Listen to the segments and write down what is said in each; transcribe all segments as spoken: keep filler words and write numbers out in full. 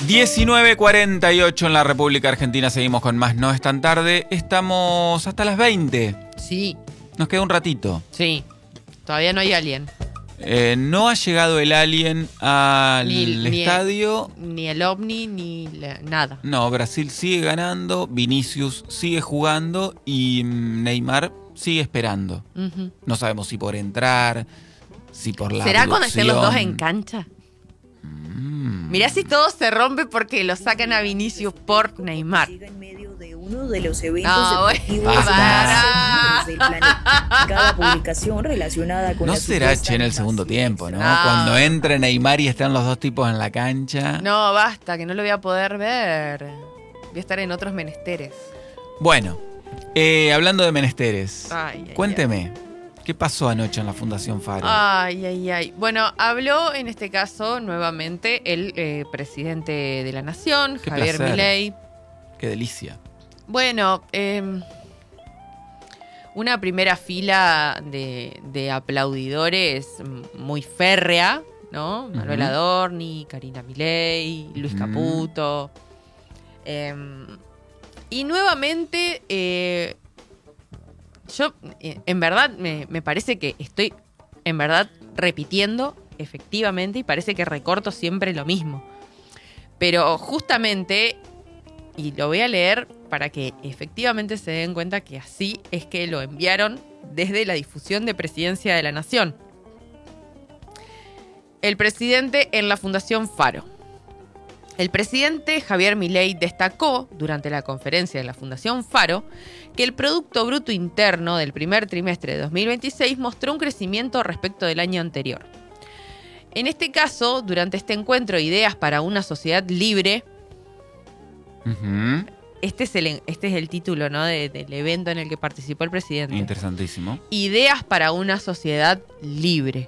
diecinueve cuarenta y ocho en la República Argentina. Seguimos con más No es tan tarde. Estamos hasta las veinte. Sí. Nos queda un ratito. Sí. Todavía no hay alien. Eh, no ha llegado el alien al Ni, ni estadio. El, ni el ovni, ni la, nada. No, Brasil sigue ganando, Vinicius sigue jugando y Neymar sigue esperando. Uh-huh. No sabemos si por entrar, si por la ¿Será abducción. cuando estén los dos en cancha? Mm. Mirá si todo se rompe porque lo sacan a Vinicius por Neymar. En medio de uno de los eventos No, deportivos bueno, más del planeta. Cada publicación relacionada con No la será supuesta che en el invasión segundo tiempo, ¿no? No. Cuando entre Neymar y están los dos tipos en la cancha. No, basta, que no lo voy a poder ver. Voy a estar en otros menesteres. Bueno, eh, hablando de menesteres, Ay, ay, cuénteme, ¿qué pasó anoche en la Fundación Faro? Ay, ay, ay. Bueno, habló en este caso nuevamente el eh, presidente de la Nación, Qué Javier placer. Milei. Qué delicia. Bueno, eh, una primera fila de, de aplaudidores muy férrea, ¿no? Uh-huh. Manuel Adorni, Karina Milei, Luis Uh-huh. Caputo. Eh, y nuevamente, eh, yo eh, en verdad me, me parece que estoy en verdad repitiendo efectivamente y parece que recorto siempre lo mismo. Pero justamente, y lo voy a leer para que efectivamente se den cuenta que así es que lo enviaron desde la difusión de Presidencia de la Nación. El presidente en la Fundación Faro. El presidente Javier Milei destacó durante la conferencia de la Fundación Faro que el Producto Bruto Interno del primer trimestre de dos mil veintiséis mostró un crecimiento respecto del año anterior. En este caso, durante este encuentro Ideas para una Sociedad Libre, Uh-huh. este es el, este es el título, ¿no? de, del evento en el que participó el presidente. Interesantísimo. Ideas para una sociedad libre.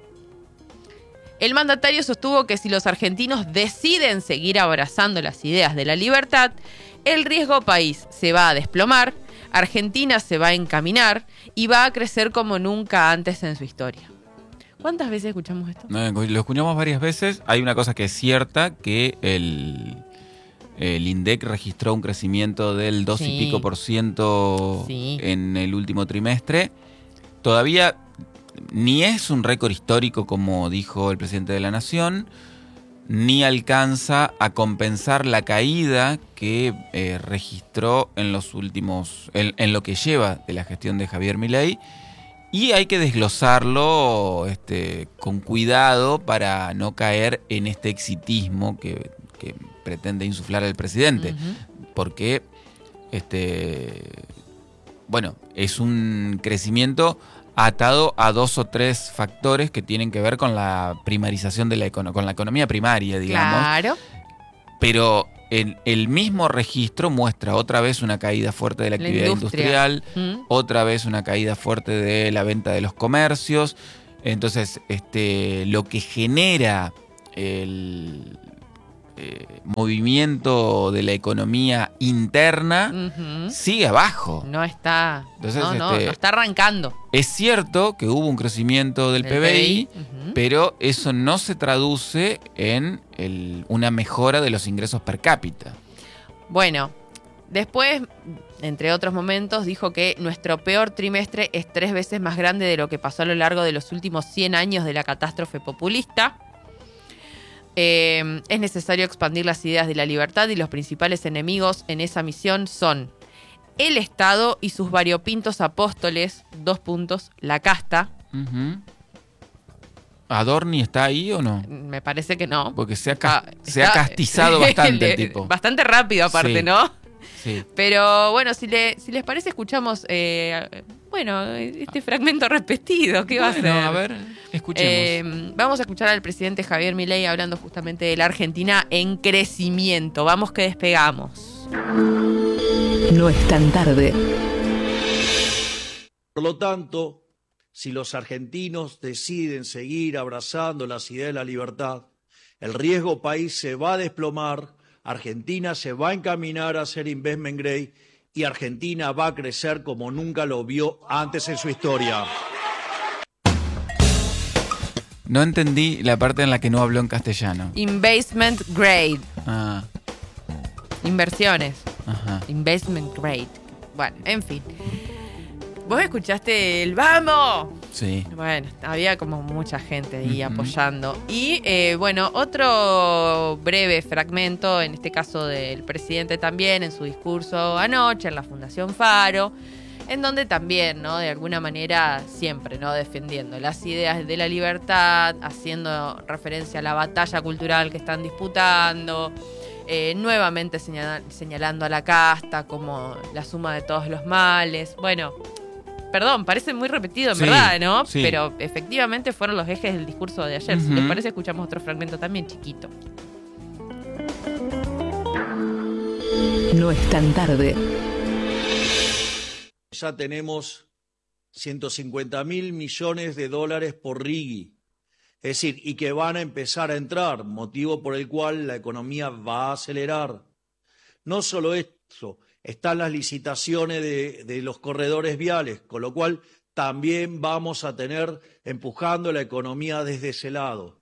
El mandatario sostuvo que si los argentinos deciden seguir abrazando las ideas de la libertad, el riesgo país se va a desplomar, Argentina se va a encaminar y va a crecer como nunca antes en su historia. ¿Cuántas veces escuchamos esto? No, lo escuchamos varias veces. Hay una cosa que es cierta, que el, el INDEC registró un crecimiento del dos Sí. y pico por ciento Sí. en el último trimestre. Todavía ni es un récord histórico, como dijo el presidente de la Nación, ni alcanza a compensar la caída que eh, registró en los últimos, en, en lo que lleva de la gestión de Javier Milei. Y hay que desglosarlo este, con cuidado para no caer en este exitismo que, que pretende insuflar el presidente. Uh-huh. Porque, este, bueno, es un crecimiento atado a dos o tres factores que tienen que ver con la primarización de la, econo- con la economía primaria, digamos. Claro. Pero en el mismo registro muestra otra vez una caída fuerte de la La actividad industria. industrial, ¿Mm? otra vez una caída fuerte de la venta de los comercios. Entonces, este, lo que genera el eh, movimiento de la economía interna Uh-huh. sigue abajo. No está, Entonces, no, no, este, no está arrancando. Es cierto que hubo un crecimiento del El P B I, Uh-huh. pero eso no se traduce en el- una mejora de los ingresos per cápita. Bueno, después, entre otros momentos, dijo que nuestro peor trimestre es tres veces más grande de lo que pasó a lo largo de los últimos cien años de la catástrofe populista. Eh, es necesario expandir las ideas de la libertad y los principales enemigos en esa misión son el Estado y sus variopintos apóstoles, dos puntos, la casta. Ujú. ¿Adorni está ahí o no? Me parece que no. Porque se ha, cas- Ah, se ha está- castizado bastante el tipo. Bastante rápido aparte, Sí. ¿no? Sí. Pero bueno, si, le, si les parece, escuchamos, eh, bueno, este fragmento repetido. ¿Qué va a Bueno, ser? a ver, escuchemos. Eh, vamos a escuchar al presidente Javier Milei hablando justamente de la Argentina en crecimiento. Vamos que despegamos. No es tan tarde. Por lo tanto, si los argentinos deciden seguir abrazando las ideas de la libertad, el riesgo país se va a desplomar, Argentina se va a encaminar a ser investment grade y Argentina va a crecer como nunca lo vio antes en su historia. No entendí la parte en la que no habló en castellano. Investment grade. Ah, Inversiones. ajá. Investment grade. Bueno, en fin. ¿Vos escuchaste el ¡vamos! Sí. Bueno, había como mucha gente ahí Ujú. apoyando. Y eh, bueno, otro breve fragmento, en este caso del presidente también, en su discurso anoche en la Fundación Faro, en donde también, ¿no? De alguna manera, siempre, ¿no? Defendiendo las ideas de la libertad, haciendo referencia a la batalla cultural que están disputando, eh, nuevamente señala- señalando a la casta como la suma de todos los males. Bueno, perdón, parece muy repetido en Sí, verdad, ¿no? sí. Pero efectivamente fueron los ejes del discurso de ayer. Si Ujú. les parece, escuchamos otro fragmento también chiquito. No es tan tarde. Ya tenemos ciento cincuenta mil millones de dólares por RIGI. Es decir, y que van a empezar a entrar, motivo por el cual la economía va a acelerar. No solo eso, están las licitaciones de, de los corredores viales, con lo cual también vamos a tener empujando la economía desde ese lado.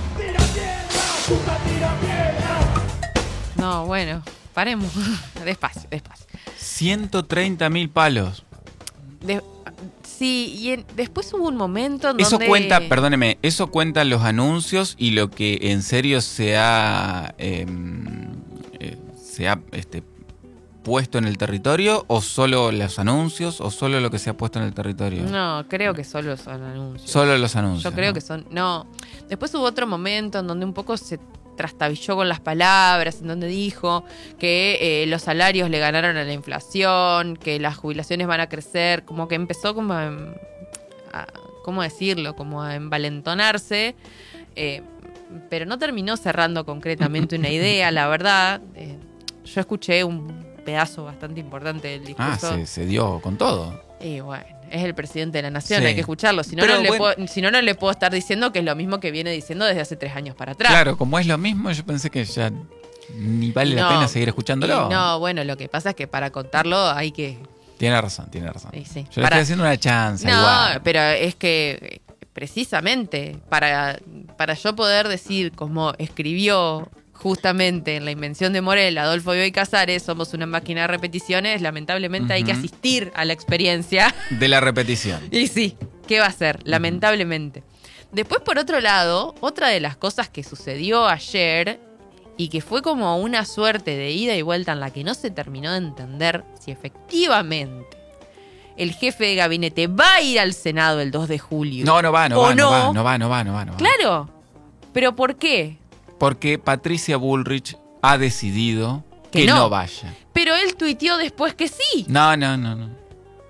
No, bueno, paremos. Despacio, despacio. ciento treinta mil palos. De- sí, y en- después hubo un momento en Eso donde... cuenta, perdóneme, eso cuenta los anuncios y lo que en serio se ha, eh, eh, se ha este, puesto en el territorio, o solo los anuncios, o solo lo que se ha puesto en el territorio. No, creo que solo son anuncios. Solo los anuncios. Yo creo ¿no? que son... No, después hubo otro momento en donde un poco se trastabilló con las palabras, en donde dijo que eh, los salarios le ganaron a la inflación, que las jubilaciones van a crecer, como que empezó como a... a- ¿cómo decirlo? Como a envalentonarse, eh, pero no terminó cerrando concretamente una idea, la verdad. Eh, yo escuché un pedazo bastante importante del Ah, discurso. se, se dio con todo. Y bueno, es el presidente de la nación, Sí. hay que escucharlo. Si no, Pero no le bueno. puedo, si no, no le puedo estar diciendo que es lo mismo que viene diciendo desde hace tres años para atrás. Claro, como es lo mismo, yo pensé que ya ni vale la No, pena seguir escuchándolo. Y no, bueno, lo que pasa es que para contarlo hay que... Tiene razón, tiene razón. Y sí. Yo le Para- estoy haciendo una chance. No, igual. pero es que eh, precisamente para, para yo poder decir, como escribió justamente en La invención de Morel Adolfo Bioy Casares, somos una máquina de repeticiones, lamentablemente hay que Ujú. asistir a la experiencia. De la repetición. Y sí, ¿qué va a ser? Lamentablemente. Después, por otro lado, otra de las cosas que sucedió ayer y que fue como una suerte de ida y vuelta en la que no se terminó de entender si efectivamente el jefe de gabinete va a ir al Senado el dos de julio. No, no va, no ¿O va, no no? va, no va, no va, no va, no va. Claro, pero ¿por qué? Porque Patricia Bullrich ha decidido Que que, no. no. vaya. Pero él tuiteó después que sí. No, no, no, no.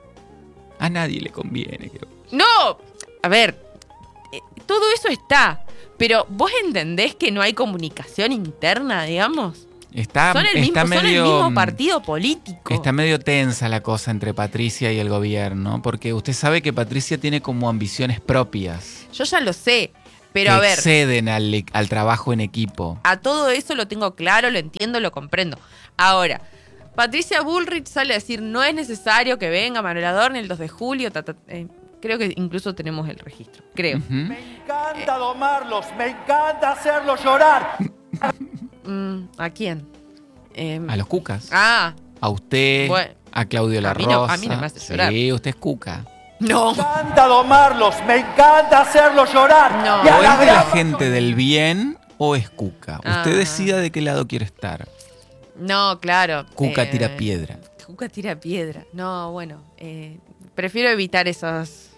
A nadie le conviene. que- No, a ver, eh, todo eso está, pero ¿vos entendés que no hay comunicación interna, digamos? Está, Son, el está mismo, son medio, el mismo partido político. Está medio tensa la cosa entre Patricia y el gobierno, porque usted sabe que Patricia tiene como ambiciones propias. Yo ya lo sé, pero que a ver, exceden al, al trabajo en equipo. a todo eso lo tengo claro, lo entiendo, lo comprendo. Ahora, Patricia Bullrich sale a decir, no es necesario que venga Manuel Adorni el dos de julio. ta, ta, eh, creo que incluso tenemos el registro, creo. Ujú. Me encanta domarlos, me encanta hacerlos llorar. Mm, ¿A quién? Eh, A los cucas. Ah, A usted, Bueno. a Claudio La A mí no- Rosa. a mí no me hace llorar. Sí, usted es cuca. no. Me encanta domarlos, me encanta hacerlos llorar. No. Y a O la es de la gran- gente del bien o es cuca. Ah. Usted decida de qué lado quiere estar. No, claro. Cuca eh, tira piedra. Cuca tira piedra. No, bueno, eh, prefiero evitar esos,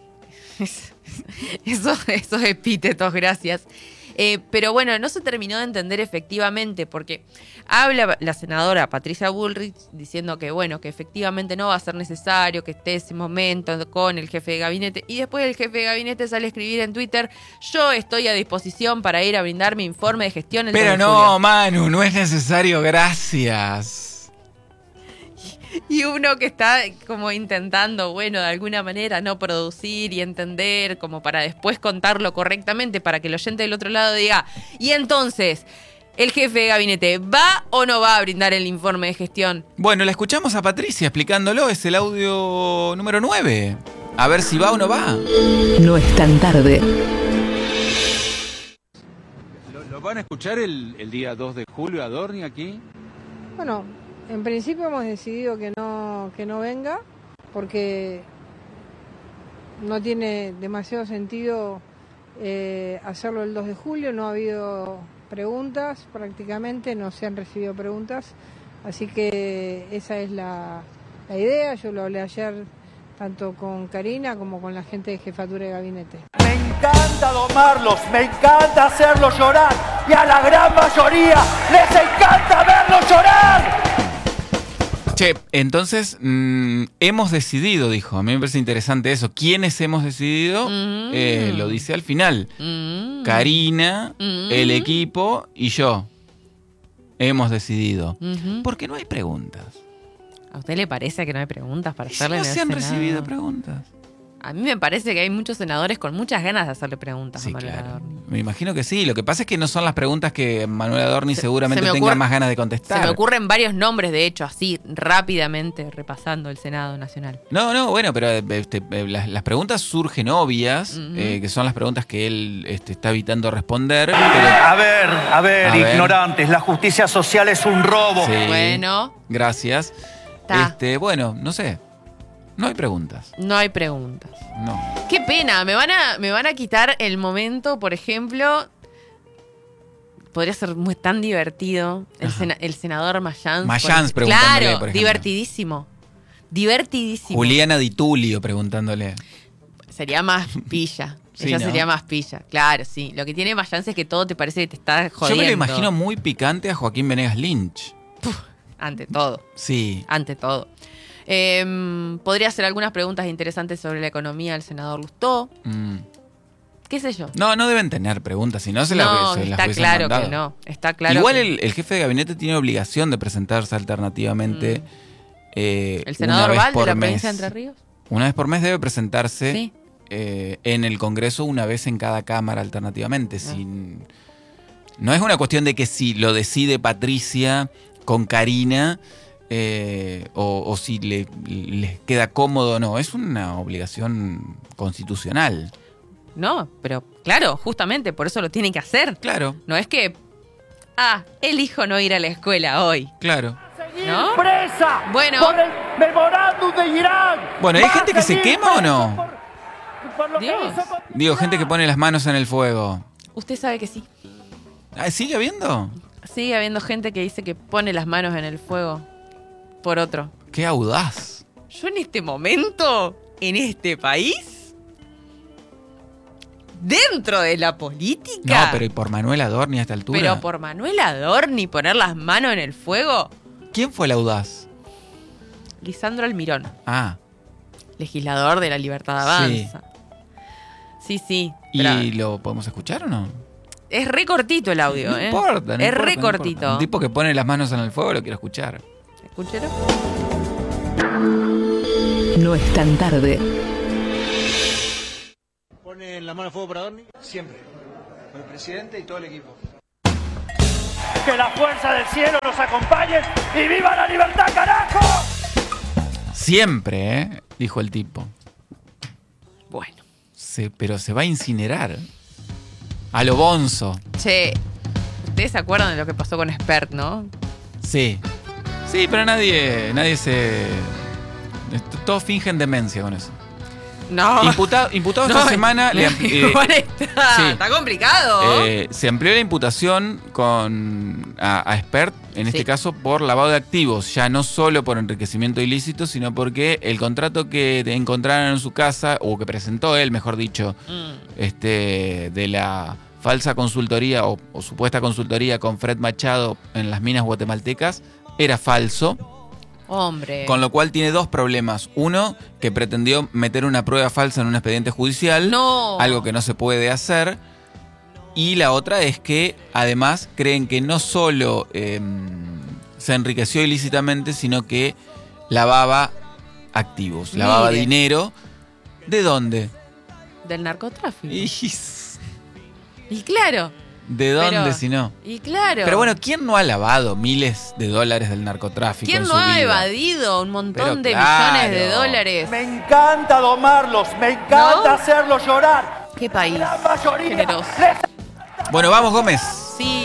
esos, esos epítetos, gracias. Eh, pero bueno, no se terminó de entender efectivamente, porque habla la senadora Patricia Bullrich diciendo que bueno, que efectivamente no va a ser necesario que esté ese momento con el jefe de gabinete, y después el jefe de gabinete sale a escribir en Twitter, yo estoy a disposición para ir a brindar mi informe de gestión el Pero dos de no, julio. Manu, no es necesario, gracias. Y uno que está como intentando, bueno, de alguna manera no producir y entender, como para después contarlo correctamente, para que el oyente del otro lado diga, y entonces, ¿el jefe de gabinete va o no va a brindar el informe de gestión? Bueno, la escuchamos a Patricia explicándolo, es el audio número nueve. A ver si va o no va. No es tan tarde. Lo, lo ¿Lo van a escuchar el, el día dos de julio a Dorni aquí? Bueno, en principio hemos decidido que no, que no venga, porque no tiene demasiado sentido eh, hacerlo el dos de julio, no ha habido preguntas prácticamente, no se han recibido preguntas, así que esa es la, la idea. Yo lo hablé ayer tanto con Karina como con la gente de jefatura de gabinete. Me encanta domarlos, me encanta hacerlos llorar y a la gran mayoría les encanta verlos llorar. Che, entonces mmm, hemos decidido, dijo. A mí me parece interesante eso. ¿Quiénes hemos decidido? Mm. Eh, lo dice al final. Mm. Karina, mm. el equipo y yo. Hemos decidido. Mm-hmm. Porque no hay preguntas. ¿A usted le parece que no hay preguntas para hacerle? No se han recibido preguntas. A mí me parece que hay muchos senadores con muchas ganas de hacerle preguntas sí, a Manuel claro. Adorni. Me imagino que sí. Lo que pasa es que no son las preguntas que Manuel Adorni se, seguramente se tenga ocurre, más ganas de contestar. Se me ocurren varios nombres, de hecho, así, rápidamente, repasando el Senado Nacional. No, no, bueno, pero este, las, las preguntas surgen obvias, uh-huh. eh, que son las preguntas que él este, está evitando responder. Pero... A ver, a ver, a ignorantes, ver. La justicia social es un robo. Sí, bueno. Gracias. Este, bueno, no sé. No hay preguntas. No hay preguntas. No. Qué pena, me van a, me van a quitar el momento, por ejemplo. Podría ser muy tan divertido. El, sena, el senador Mayans. Mayans preguntándole, claro, por ejemplo. divertidísimo. Divertidísimo. Juliana Di Tulio preguntándole. Sería más pilla. Sí, Ella ¿no? sería más pilla. Claro, sí. Lo que tiene Mayans es que todo te parece que te está jodiendo. Yo me lo imagino muy picante a Joaquín Venegas Lynch. Puf, ante todo. Sí. Ante todo. Eh, podría hacer algunas preguntas interesantes sobre la economía del senador Lustó. Mm. ¿Qué sé yo? No, no deben tener preguntas, si no se las, no, se las está claro mandado. que no. Está claro Igual que... el, el jefe de gabinete tiene obligación de presentarse alternativamente. Mm. Eh, ¿El senador Val de la mes. provincia de Entre Ríos? Una vez por mes debe presentarse sí. eh, en el Congreso una vez en cada cámara alternativamente. Ah. Sin... No es una cuestión de que si lo decide Patricia con Karina... Eh, o, o si le, les queda cómodo o no. Es una obligación constitucional. No, pero claro, justamente por eso lo tienen que hacer. Claro. No es que, ah, elijo no ir a la escuela hoy. Claro. ¿No? ¡Presa! Bueno. Por el memorándum de Irán. Bueno, ¿hay gente que se quema o no? Por, por lo Dios. que hizo con... Digo, gente que pone las manos en el fuego. Usted sabe que sí. ¿Sigue habiendo? Sigue habiendo gente que dice que pone las manos en el fuego por otro. ¡Qué audaz! Yo en este momento, en este país, dentro de la política... No, pero ¿y por Manuel Adorni a esta altura? Pero por Manuel Adorni poner las manos en el fuego... ¿Quién fue el audaz? Lisandro Almirón. Ah. Legislador de La Libertad Avanza. Sí, sí. sí ¿Y lo podemos escuchar o no? Es re cortito el audio, no ¿eh? Importa, no es importa, re no cortito. Importa. Un tipo que pone las manos en el fuego lo quiero escuchar. ¿Escúchelo? No es tan tarde. ¿Ponen la mano en fuego para Adorni? Siempre. Con el presidente y todo el equipo. Que la fuerza del cielo nos acompañe y viva la libertad, carajo. Siempre, ¿eh? Dijo el tipo. Bueno. Se, pero se va a incinerar. A lo bonzo. Che, ustedes se acuerdan de lo que pasó con Spert, ¿no? Sí. Sí, pero nadie, nadie se... Todos fingen demencia con eso. No. Imputado, imputado no, esta semana... No, le, eh, está, sí. está complicado. Eh, se amplió la imputación con a, a Spert, en este sí. caso por lavado de activos, ya no solo por enriquecimiento ilícito, sino porque el contrato que encontraron en su casa, o que presentó él, mejor dicho, mm. este, de la falsa consultoría o, o supuesta consultoría con Fred Machado en las minas guatemaltecas, era falso. Hombre. Con lo cual tiene dos problemas. Uno, que pretendió meter una prueba falsa en un expediente judicial. No. Algo que no se puede hacer. Y la otra es que, además, creen que no solo eh, se enriqueció ilícitamente, sino que lavaba activos, Mire. lavaba dinero. ¿De dónde? Del narcotráfico. Y, y claro. ¿De dónde pero, si no? Y claro. Pero bueno, ¿quién no ha lavado miles de dólares del narcotráfico? ¿Quién en no su ha vida? evadido un montón pero de claro. millones de dólares? Me encanta domarlos, me encanta ¿No? hacerlos llorar. ¿Qué país? La mayoría generoso. les... Bueno, vamos, Gómez. Sí.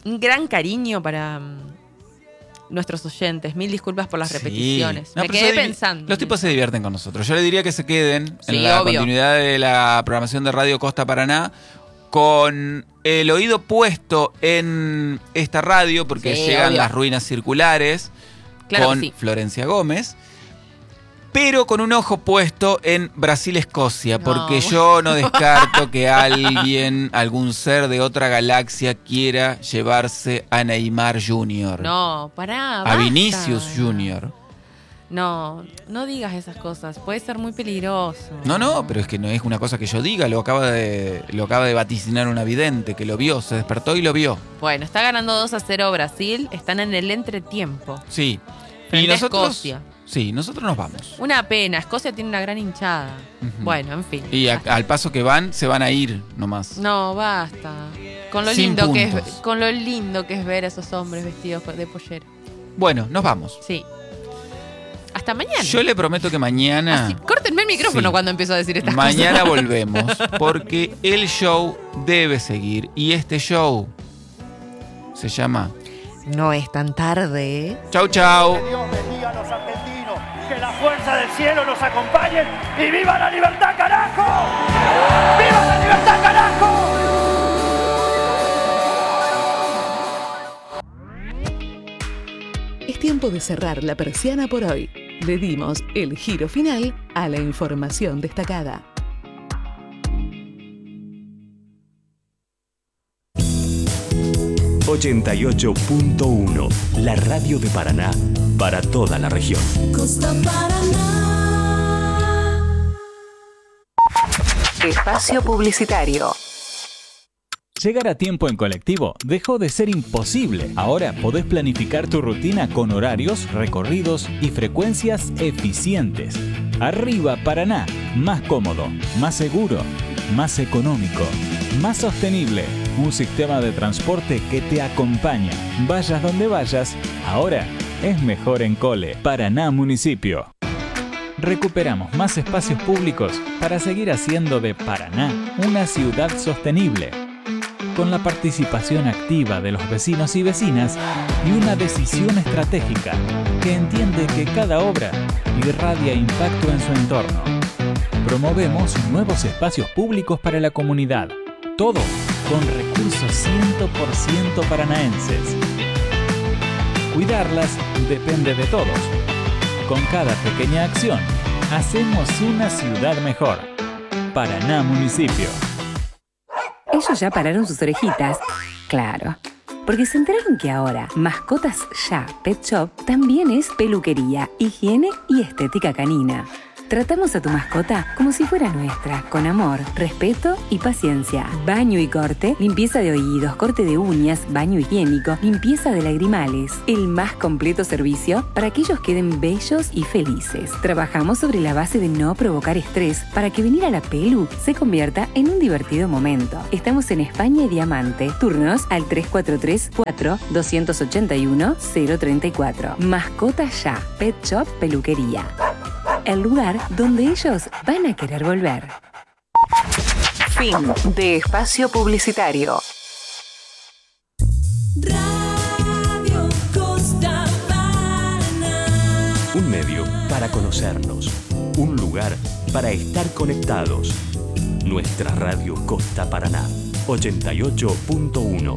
un gran cariño para um, nuestros oyentes. Mil disculpas por las Sí. repeticiones. No, Me pero quedé se divi- pensando. Los tipos se divierten con nosotros. Yo les diría que se queden Sí, en la obvio. continuidad de la programación de Radio Costa Paraná con el oído puesto en esta radio, porque Sí, llegan obvio. las ruinas circulares Claro con que sí. Florencia Gómez. Pero con un ojo puesto en Brasil-Escocia, No. porque yo no descarto que alguien, algún ser de otra galaxia quiera llevarse a Neymar junior No, pará. A basta. Vinicius junior No, no digas esas cosas. Puede ser muy peligroso. No, no, pero es que no es una cosa que yo diga, lo acaba de, lo acaba de vaticinar una vidente que lo vio, se despertó y lo vio. Bueno, está ganando dos a cero Brasil. Están en el entretiempo. Sí. Frente y a nosotros. Escocia. Sí, nosotros nos vamos. Una pena. Escocia tiene una gran hinchada. Ujú. Bueno, en fin. Y a- basta. al paso que van, se van a ir nomás. No, basta. Con lo Sin lindo que es, puntos. con lo lindo que es ver a esos hombres vestidos de pollera. Bueno, nos vamos. Sí. Hasta mañana. Yo le prometo que mañana. Así, córtenme el micrófono Sí. cuando empiezo a decir estas Mañana cosas. volvemos, porque el show debe seguir. Y este show se llama No es tan tarde. Chau Chau. Que Dios bendiga a los argentinos, que la fuerza del cielo nos acompañe y ¡viva la libertad, carajo! ¡Viva la libertad, carajo! Es tiempo de cerrar la persiana por hoy. Le dimos el giro final a la información destacada. ochenta y ocho punto uno, la radio de Paraná para toda la región. Costa Paraná. Espacio publicitario. Llegar a tiempo en colectivo dejó de ser imposible. Ahora podés planificar tu rutina con horarios, recorridos y frecuencias eficientes. Arriba Paraná, más cómodo, más seguro, más económico, más sostenible. Un sistema de transporte que te acompaña. Vayas donde vayas, ahora es mejor en Cole. Paraná Municipio. Recuperamos más espacios públicos para seguir haciendo de Paraná una ciudad sostenible, con la participación activa de los vecinos y vecinas y una decisión estratégica que entiende que cada obra irradia impacto en su entorno. Promovemos nuevos espacios públicos para la comunidad, todo con recursos cien por ciento paranaenses. Cuidarlas depende de todos. Con cada pequeña acción, hacemos una ciudad mejor. Paraná Municipio. Ellos ya pararon sus orejitas. Claro. Porque se enteraron que ahora Mascotas Ya Pet Shop también es peluquería, higiene y estética canina. Tratamos a tu mascota como si fuera nuestra, con amor, respeto y paciencia. Baño y corte, limpieza de oídos, corte de uñas, baño higiénico, limpieza de lagrimales. El más completo servicio para que ellos queden bellos y felices. Trabajamos sobre la base de no provocar estrés para que venir a la pelu se convierta en un divertido momento. Estamos en España y Diamante. Turnos al tres cuatro tres, cuatro, dos ocho uno, cero tres cuatro. Mascotas Ya Pet Shop Peluquería. El lugar donde ellos van a querer volver. Fin de espacio publicitario. Radio Costa Paraná. Un medio para conocernos, un lugar para estar conectados. Nuestra radio Costa Paraná, ochenta y ocho punto uno,